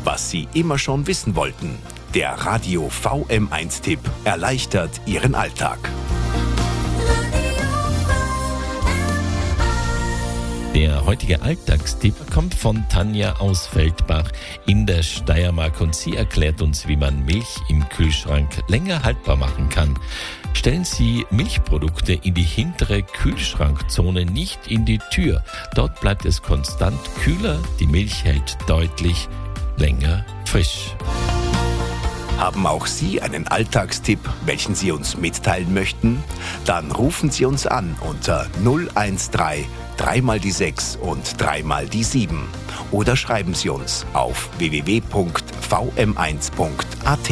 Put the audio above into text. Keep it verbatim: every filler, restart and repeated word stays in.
was Sie immer schon wissen wollten. Der Radio V M eins Tipp erleichtert Ihren Alltag. Der heutige Alltagstipp kommt von Tanja aus Feldbach in der Steiermark und sie erklärt uns, wie man Milch im Kühlschrank länger haltbar machen kann. Stellen Sie Milchprodukte in die hintere Kühlschrankzone, nicht in die Tür. Dort bleibt es konstant kühler, die Milch hält deutlich länger frisch. Haben auch Sie einen Alltagstipp, welchen Sie uns mitteilen möchten? Dann rufen Sie uns an unter null eins drei, drei mal die sechs und drei mal die sieben. Oder schreiben Sie uns auf w w w punkt v m eins punkt a t.